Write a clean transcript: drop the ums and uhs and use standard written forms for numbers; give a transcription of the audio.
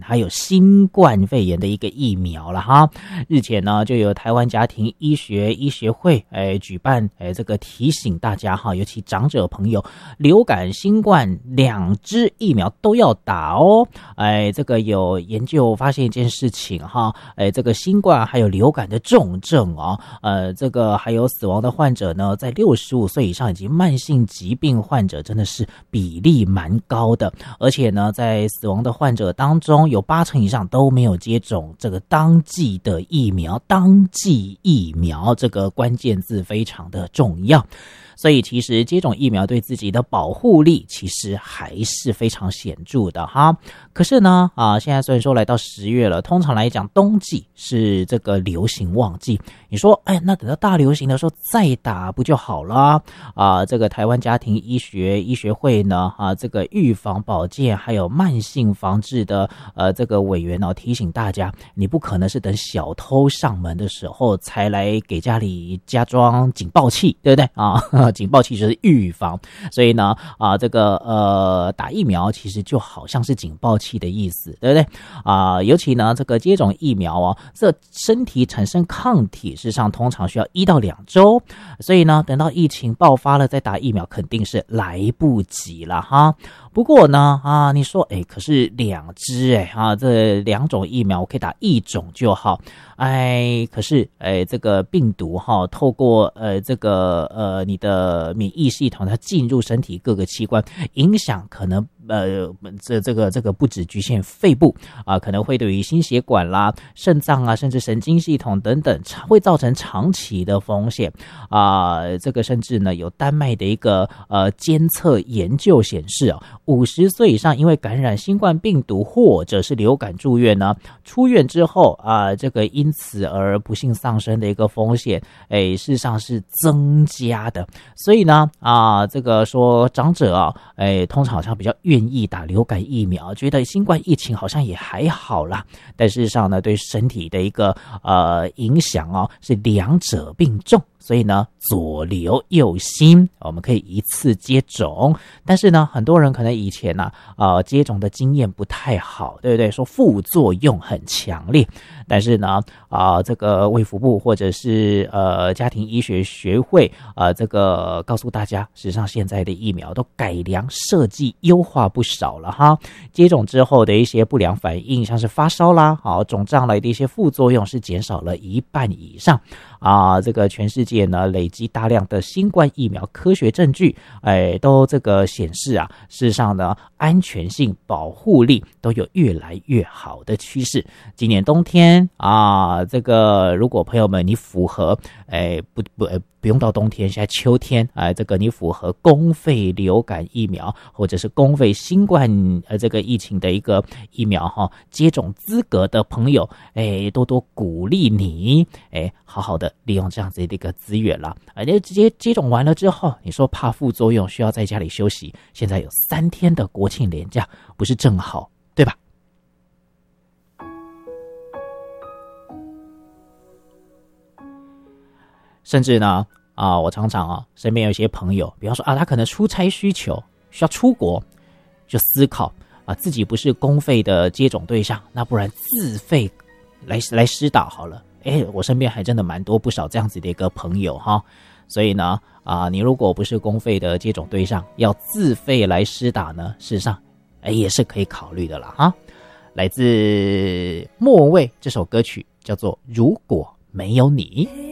还有新冠肺炎的一个疫苗了哈。日前呢，就有台湾家庭医学会举办这个提醒大家哈，尤其长者朋友，流感、新冠2支疫苗都要打哦。这个有研究发现一件事情哈，这个新冠还有流感的重症哦，这个还有死亡的患者呢，在65岁以上以及慢性疾病患者真的是比例蛮高的，而且呢，在死亡的患者当中，有80%以上都没有接种这个当季的疫苗。当季疫苗这个关键字非常的重要。所以其实接种疫苗对自己的保护力其实还是非常显著的哈。可是呢现在虽然说来到10月了，通常来讲冬季是这个流行旺季，你说那等到大流行的时候再打不就好了这个台湾家庭医学会呢这个预防保健还有慢性防治的这个委员提醒大家，你不可能是等小偷上门的时候才来给家里加装警报器，对不对警报器就是预防，所以呢这个打疫苗其实就好像是警报器的意思，对不对尤其呢这个接种疫苗这身体产生抗体事实上通常需要1到2周，所以呢等到疫情爆发了再打疫苗肯定是来不及了哈。不过呢你说可是2支这2种疫苗我可以打1种就好，可是这个病毒透过这个你的免疫系统它进入身体各个器官，影响可能这个不只局限肺部可能会对于心血管啦、肾脏甚至神经系统等等会造成长期的风险这个甚至呢有丹麦的一个监测研究显示50岁以上因为感染新冠病毒或者是流感住院呢，出院之后这个因此而不幸丧生的一个风险事实上是增加的。所以呢这个说长者通常好像比较愿意打流感疫苗，觉得新冠疫情好像也还好啦，但事实上呢对身体的一个影响是2者并重，所以呢左流右新我们可以一次接种。但是呢很多人可能以前接种的经验不太好，对不对？说副作用很强烈，但是呢这个卫福部或者是家庭医学学会这个告诉大家，事实上现在的疫苗都改良设计优化不少了哈。接种之后的一些不良反应像是发烧啦肿胀类的一些副作用是减少了1半以上这个全世界呢累积大量的新冠疫苗科学证据都这个显示事实上呢安全性保护力都有越来越好的趋势。今年冬天这个如果朋友们你符合不用到冬天，现在秋天这个你符合公费流感疫苗或者是公费新冠这个疫情的一个疫苗接种资格的朋友多多鼓励你好好的利用这样子的一个资源啦直接接种完了之后，你说怕副作用需要在家里休息，现在有3天的国庆连假，不是正好对吧？甚至呢我常常身边有一些朋友，比方说他可能出差需求需要出国，就思考自己不是公费的接种对象，那不然自费来施打好了。我身边还真的蛮多不少这样子的一个朋友哈。所以呢你如果不是公费的接种对象，要自费来施打呢，事实上也是可以考虑的啦哈。来自莫文蔚这首歌曲叫做《如果没有你》。